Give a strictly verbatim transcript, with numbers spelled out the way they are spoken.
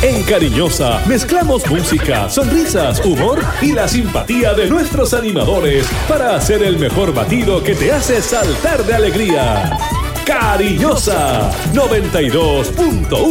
En Cariñosa mezclamos música, sonrisas, humor y la simpatía de nuestros animadores para hacer el mejor batido que te hace saltar de alegría. Cariñosa noventa y dos punto uno.